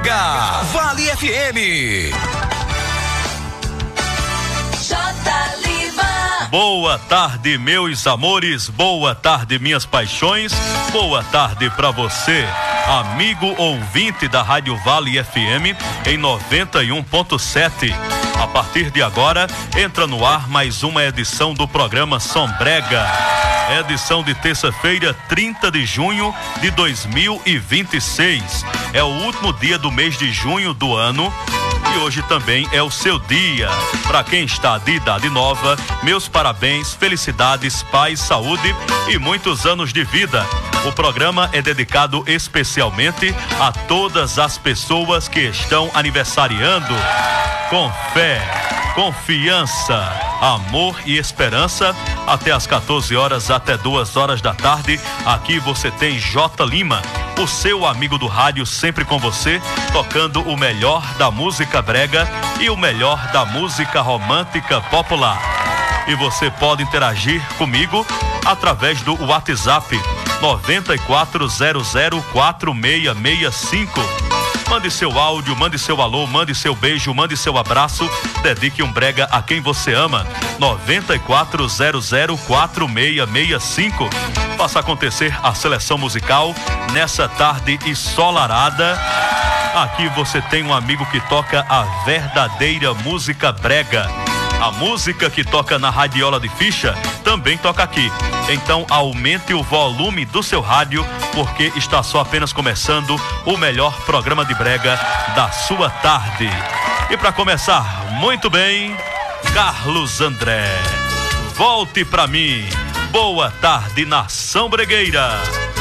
Brega, Vale FM. Boa tarde, meus amores, boa tarde, minhas paixões, boa tarde pra você, amigo ouvinte da Rádio Vale FM em 91.7. A partir de agora, entra no ar mais uma edição do programa Som Brega. Edição de terça-feira, 30 de junho de 2026. É o último dia do mês de junho do ano. E hoje também é o seu dia. Para quem está de idade nova, meus parabéns, felicidades, paz, saúde e muitos anos de vida. O programa é dedicado especialmente a todas as pessoas que estão aniversariando. Com fé, confiança, amor e esperança, até às 14 horas, até 2 horas da tarde, aqui você tem J. Lima, o seu amigo do rádio, sempre com você, tocando o melhor da música brega e o melhor da música romântica popular. E você pode interagir comigo através do WhatsApp 94004665. Mande seu áudio, mande seu alô, mande seu beijo, mande seu abraço, dedique um brega a quem você ama. 94004665. Faça acontecer a seleção musical nessa tarde ensolarada. Aqui você tem um amigo que toca a verdadeira música brega. A música que toca na radiola de ficha também toca aqui. Então aumente o volume do seu rádio, porque está só apenas começando o melhor programa de brega da sua tarde. E para começar muito bem, Carlos André. Volte pra mim. Boa tarde, nação bregueira.